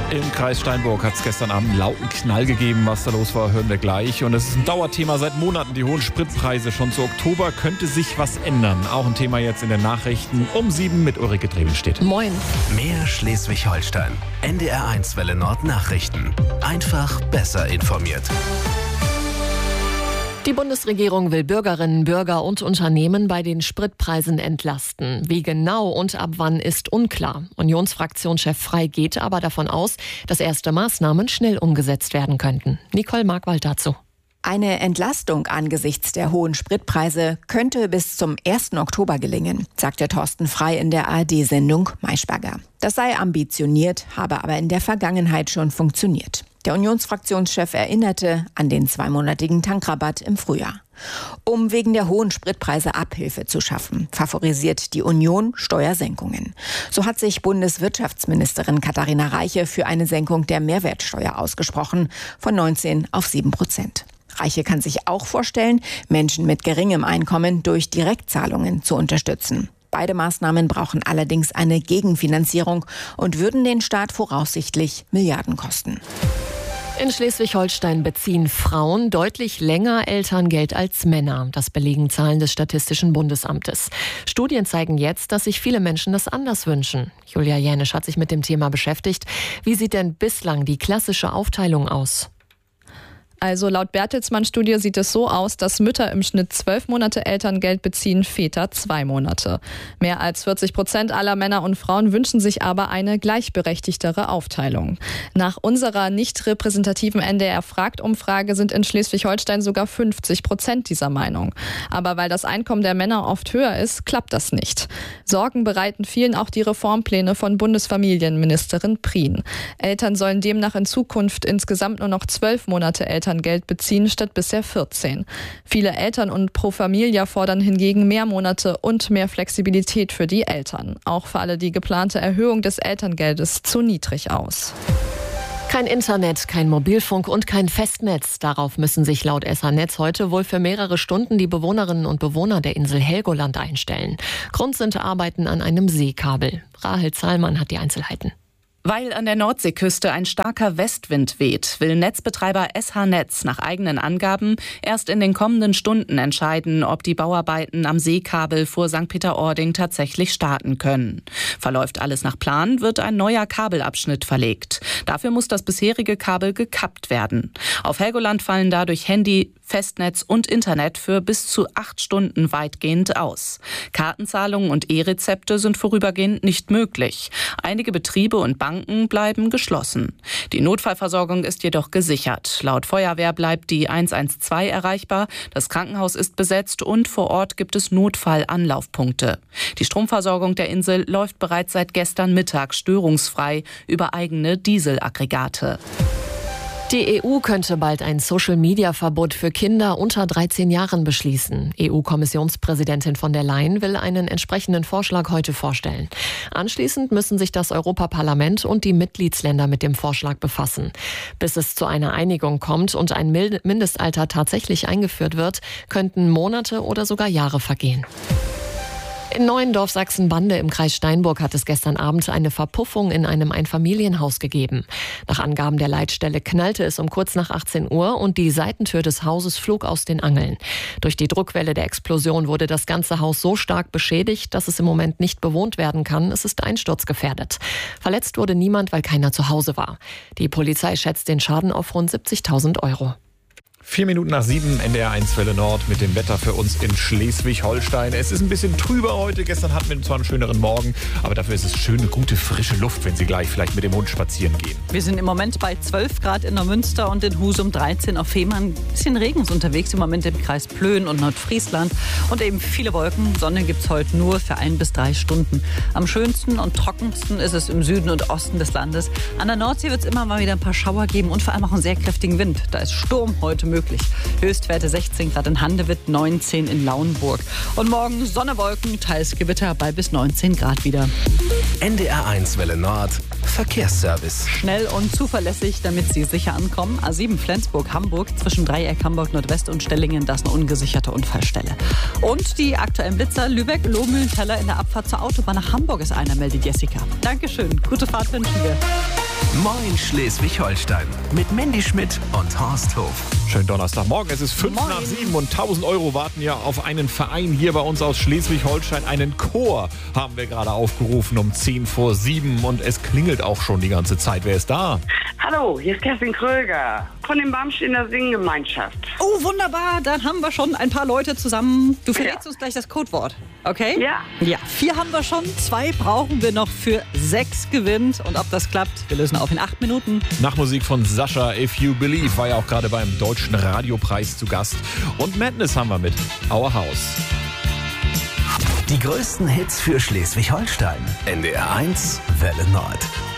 Im Kreis Steinburg hat es gestern Abend einen lauten Knall gegeben. Was da los war, hören wir gleich. Und es ist ein Dauerthema seit Monaten. Die hohen Spritpreise. Schon zu Oktober könnte sich was ändern. Auch ein Thema jetzt in den Nachrichten um 7 mit Ulrike Drevenstedt. Moin. Mehr Schleswig-Holstein. NDR1 Welle Nord Nachrichten. Einfach besser informiert. Die Bundesregierung will Bürgerinnen, Bürger und Unternehmen bei den Spritpreisen entlasten. Wie genau und ab wann ist unklar. Unionsfraktionschef Frey geht aber davon aus, dass erste Maßnahmen schnell umgesetzt werden könnten. Nicole Markwald dazu. Eine Entlastung angesichts der hohen Spritpreise könnte bis zum 1. Oktober gelingen, sagte Thorsten Frey in der ARD-Sendung Maischberger. Das sei ambitioniert, habe aber in der Vergangenheit schon funktioniert. Der Unionsfraktionschef erinnerte an den 2-monatigen Tankrabatt im Frühjahr. Um wegen der hohen Spritpreise Abhilfe zu schaffen, favorisiert die Union Steuersenkungen. So hat sich Bundeswirtschaftsministerin Katharina Reiche für eine Senkung der Mehrwertsteuer ausgesprochen, von 19 auf 7%. Reiche kann sich auch vorstellen, Menschen mit geringem Einkommen durch Direktzahlungen zu unterstützen. Beide Maßnahmen brauchen allerdings eine Gegenfinanzierung und würden den Staat voraussichtlich Milliarden kosten. In Schleswig-Holstein beziehen Frauen deutlich länger Elterngeld als Männer. Das belegen Zahlen des Statistischen Bundesamtes. Studien zeigen jetzt, dass sich viele Menschen das anders wünschen. Julia Jänisch hat sich mit dem Thema beschäftigt. Wie sieht denn bislang die klassische Aufteilung aus? Also laut Bertelsmann-Studie sieht es so aus, dass Mütter im Schnitt 12 Monate Elterngeld beziehen, Väter 2 Monate. Mehr als 40% aller Männer und Frauen wünschen sich aber eine gleichberechtigtere Aufteilung. Nach unserer nicht repräsentativen NDR-Fragt-Umfrage sind in Schleswig-Holstein sogar 50% dieser Meinung. Aber weil das Einkommen der Männer oft höher ist, klappt das nicht. Sorgen bereiten vielen auch die Reformpläne von Bundesfamilienministerin Prien. Eltern sollen demnach in Zukunft insgesamt nur noch 12 Monate Elterngeld beziehen statt bisher 14. Viele Eltern und Pro Familia fordern hingegen mehr Monate und mehr Flexibilität für die Eltern. Auch falle die geplante Erhöhung des Elterngeldes zu niedrig aus. Kein Internet, kein Mobilfunk und kein Festnetz. Darauf müssen sich laut SA-Netz heute wohl für mehrere Stunden die Bewohnerinnen und Bewohner der Insel Helgoland einstellen. Grund sind Arbeiten an einem Seekabel. Rahel Zahlmann hat die Einzelheiten. Weil an der Nordseeküste ein starker Westwind weht, will Netzbetreiber SH-Netz nach eigenen Angaben erst in den kommenden Stunden entscheiden, ob die Bauarbeiten am Seekabel vor St. Peter-Ording tatsächlich starten können. Verläuft alles nach Plan, wird ein neuer Kabelabschnitt verlegt. Dafür muss das bisherige Kabel gekappt werden. Auf Helgoland fallen dadurch Handy, Festnetz und Internet für bis zu 8 Stunden weitgehend aus. Kartenzahlungen und E-Rezepte sind vorübergehend nicht möglich. Einige Betriebe und Banken bleiben geschlossen. Die Notfallversorgung ist jedoch gesichert. Laut Feuerwehr bleibt die 112 erreichbar, das Krankenhaus ist besetzt und vor Ort gibt es Notfallanlaufpunkte. Die Stromversorgung der Insel läuft bereits seit gestern Mittag störungsfrei über eigene Dieselaggregate. Die EU könnte bald ein Social-Media-Verbot für Kinder unter 13 Jahren beschließen. EU-Kommissionspräsidentin von der Leyen will einen entsprechenden Vorschlag heute vorstellen. Anschließend müssen sich das Europaparlament und die Mitgliedsländer mit dem Vorschlag befassen. Bis es zu einer Einigung kommt und ein Mindestalter tatsächlich eingeführt wird, könnten Monate oder sogar Jahre vergehen. In Neuendorf Sachsenbande im Kreis Steinburg hat es gestern Abend eine Verpuffung in einem Einfamilienhaus gegeben. Nach Angaben der Leitstelle knallte es um kurz nach 18 Uhr und die Seitentür des Hauses flog aus den Angeln. Durch die Druckwelle der Explosion wurde das ganze Haus so stark beschädigt, dass es im Moment nicht bewohnt werden kann. Es ist einsturzgefährdet. Verletzt wurde niemand, weil keiner zu Hause war. Die Polizei schätzt den Schaden auf rund 70.000 €. 4 Minuten nach 7, NDR1 Welle Nord mit dem Wetter für uns in Schleswig-Holstein. Es ist ein bisschen trüber heute. Gestern hatten wir zwar einen schöneren Morgen, aber dafür ist es schöne, gute, frische Luft, wenn Sie gleich vielleicht mit dem Hund spazieren gehen. Wir sind im Moment bei 12 Grad in Neumünster und in Husum 13 auf Fehmarn. Ein bisschen Regen ist unterwegs im Moment im Kreis Plön und Nordfriesland. Und eben viele Wolken. Sonne gibt es heute nur für 1 bis 3 Stunden. Am schönsten und trockensten ist es im Süden und Osten des Landes. An der Nordsee wird es immer mal wieder ein paar Schauer geben und vor allem auch einen sehr kräftigen Wind. Da ist Sturm heute möglich. Höchstwerte 16 Grad in Handewitt, 19 in Lauenburg. Und morgen Sonne, Wolken, teils Gewitter bei bis 19 Grad wieder. NDR1 Welle Nord, Verkehrsservice. Schnell und zuverlässig, damit Sie sicher ankommen. A7 Flensburg-Hamburg zwischen Dreieck Hamburg Nordwest und Stellingen, das ist eine ungesicherte Unfallstelle. Und die aktuellen Blitzer Lübeck, Lohmühlen-Teller in der Abfahrt zur Autobahn nach Hamburg ist einer, meldet Jessica. Dankeschön, gute Fahrt wünschen wir. Moin Schleswig-Holstein mit Mandy Schmidt und Horst Hof. Schönen Donnerstagmorgen, es ist 6:55 und 1.000 Euro warten ja auf einen Verein hier bei uns aus Schleswig-Holstein. Einen Chor haben wir gerade aufgerufen um 6:10 und es klingelt auch schon die ganze Zeit. Wer ist da? Hallo, hier ist Kerstin Kröger von den Barmsteiner Singgemeinschaft. Oh, wunderbar, dann haben wir schon ein paar Leute zusammen. Du verrätst uns gleich das Codewort, okay? Ja. Ja, 4 haben wir schon, 2 brauchen wir noch für 6 gewinnt. Und ob das klappt, wir lösen auf in 8 Minuten. Nach Musik von Sascha, If You Believe, war ja auch gerade beim Deutschen Radiopreis zu Gast. Und Madness haben wir mit Our House. Die größten Hits für Schleswig-Holstein. NDR 1 Welle Nord.